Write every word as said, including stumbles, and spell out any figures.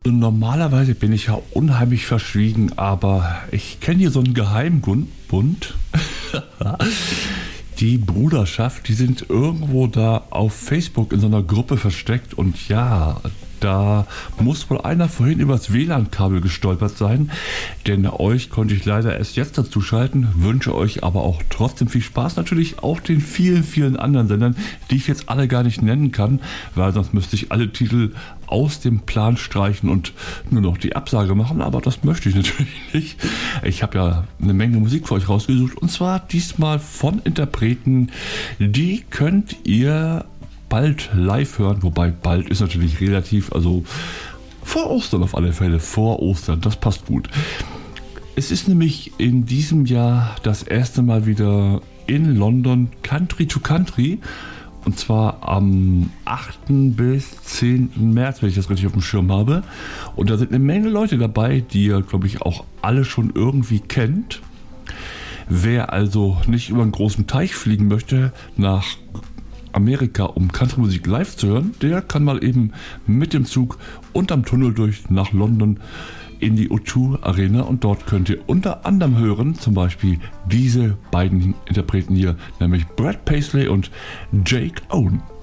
Normalerweise bin ich ja unheimlich verschwiegen, aber ich kenne hier so einen Geheimbund. Die Bruderschaft, die sind irgendwo da auf Facebook in so einer Gruppe versteckt und ja, da muss wohl einer vorhin übers W L A N-Kabel gestolpert sein, denn euch konnte ich leider erst jetzt dazu schalten, wünsche euch aber auch trotzdem viel Spaß, natürlich auch den vielen, vielen anderen Sendern, die ich jetzt alle gar nicht nennen kann, weil sonst müsste ich alle Titel aus dem Plan streichen und nur noch die Absage machen, aber das möchte ich natürlich nicht. Ich habe ja eine Menge Musik für euch rausgesucht und zwar diesmal von Interpreten, die könnt ihr bald live hören, wobei bald ist natürlich relativ, also vor Ostern auf alle Fälle, vor Ostern, das passt gut. Es ist nämlich in diesem Jahr das erste Mal wieder in London Country to Country und zwar am achten bis zehnten März, wenn ich das richtig auf dem Schirm habe, und da sind eine Menge Leute dabei, die ihr, glaube ich, auch alle schon irgendwie kennt. Wer also nicht über einen großen Teich fliegen möchte nach Amerika, um Country-Musik live zu hören, der kann mal eben mit dem Zug unterm Tunnel durch nach London in die O zwei Arena und dort könnt ihr unter anderem hören, zum Beispiel diese beiden Interpreten hier, nämlich Brad Paisley und Jake Owen.